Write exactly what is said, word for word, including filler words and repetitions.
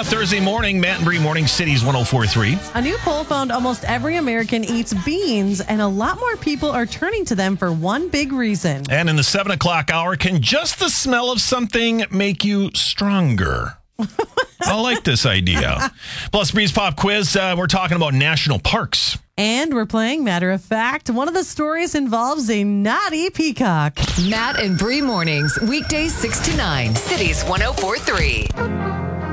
Thursday morning, Matt and Bree Morning Cities one oh four point three. A new poll found almost every American eats beans, and a lot more people are turning to them for one big reason. And in the seven o'clock hour, can just the smell of something make you stronger? I like this idea. Plus, Breeze Pop Quiz, uh, we're talking about national parks. And we're playing Matter of Fact. One of the stories involves a naughty peacock. Matt and Bree Mornings, weekdays six to nine, Cities one oh four point three.